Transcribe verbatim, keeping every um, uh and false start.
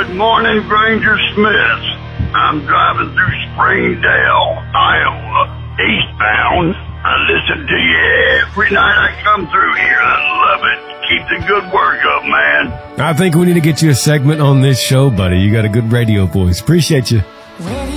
Good morning, Granger Smith. I'm driving through Springdale, Iowa, eastbound. I listen to you every night I come through here. I love it. Keep the good work up, man. I think we need to get you a segment on this show, buddy. You got a good radio voice. Appreciate you.